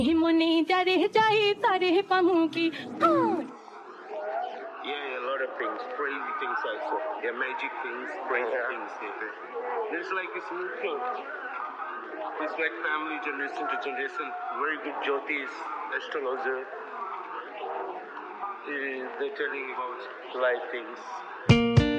मुनि जरे जाए तारे पमुकी Yeah, a lot of things, crazy things also. Yeah, magic things, crazy things. Yeah. It's like it's mutual. It's like family, generation to generation. Very good Jyotis, astrologer. They're telling about life things.